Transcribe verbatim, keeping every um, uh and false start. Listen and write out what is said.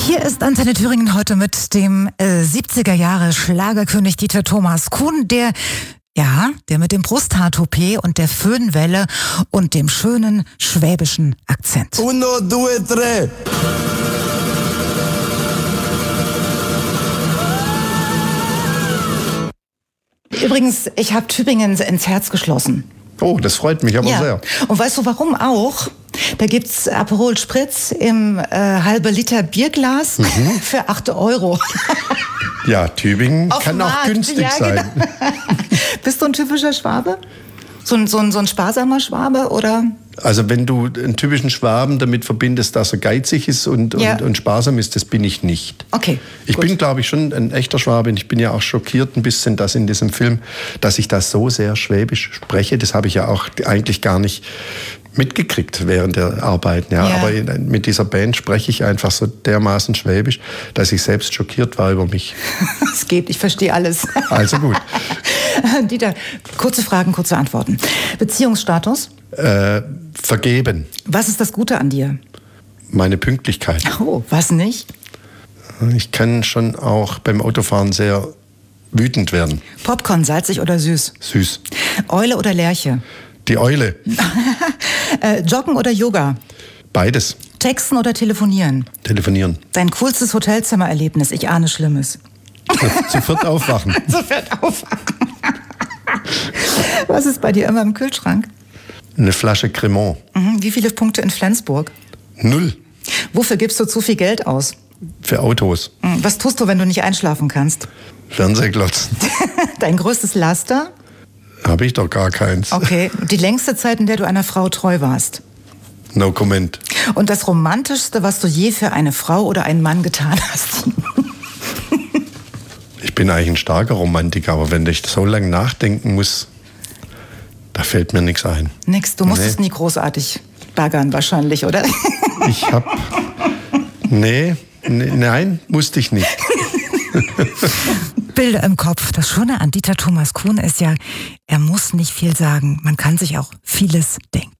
Hier ist Antenne Thüringen heute mit dem äh, siebziger Jahre Schlagerkönig Dieter Thomas Kuhn, der ja, der mit dem Brusthaar-Toupet und der Föhnwelle und dem schönen schwäbischen Akzent. Uno, due, tre. Übrigens, ich habe Tübingen ins Herz geschlossen. Oh, das freut mich aber ja. sehr. Und weißt du warum auch? Da gibt's Aperol Spritz im äh, halbe Liter Bierglas mhm. für acht Euro. Ja, Tübingen Auf kann Markt. auch günstig Ja, sein. Genau. Bist du ein typischer Schwabe? So ein, so ein, so ein sparsamer Schwabe, oder? Also wenn du einen typischen Schwaben damit verbindest, dass er geizig ist und, ja. und, und sparsam ist, das bin ich nicht. Okay. Ich gut. bin, glaube ich, schon ein echter Schwabe. Ich bin ja auch schockiert ein bisschen, dass in diesem Film, dass ich das so sehr schwäbisch spreche. Das habe ich ja auch eigentlich gar nicht mitgekriegt während der Arbeiten. Ja. Ja. Aber in, mit dieser Band spreche ich einfach so dermaßen schwäbisch, dass ich selbst schockiert war über mich. Es geht, ich verstehe alles. Also gut. Dieter, kurze Fragen, kurze Antworten. Beziehungsstatus? Äh, vergeben. Was ist das Gute an dir? Meine Pünktlichkeit. Oh, was nicht? Ich kann schon auch beim Autofahren sehr wütend werden. Popcorn, salzig oder süß? Süß. Eule oder Lerche? Die Eule. äh, Joggen oder Yoga? Beides. Texten oder telefonieren? Telefonieren. Dein coolstes Hotelzimmererlebnis? Ich ahne Schlimmes. Sofort aufwachen. Sofort aufwachen. Was ist bei dir immer im Kühlschrank? Eine Flasche Cremant. Mhm. Wie viele Punkte in Flensburg? Null. Wofür gibst du zu viel Geld aus? Für Autos. Mhm. Was tust du, wenn du nicht einschlafen kannst? Fernsehglotzen. Dein größtes Laster? Habe ich doch gar keins. Okay. Die längste Zeit, in der du einer Frau treu warst? No comment. Und das Romantischste, was du je für eine Frau oder einen Mann getan hast? Ich bin eigentlich ein starker Romantiker, aber wenn ich so lange nachdenken muss, da fällt mir nichts ein. Nix, du musstest nee. nie großartig baggern wahrscheinlich, oder? Ich hab... Nee, nee, nein, musste ich nicht. Bilder im Kopf. Das Schöne an Dieter Thomas Kuhn ist ja, er muss nicht viel sagen. Man kann sich auch vieles denken.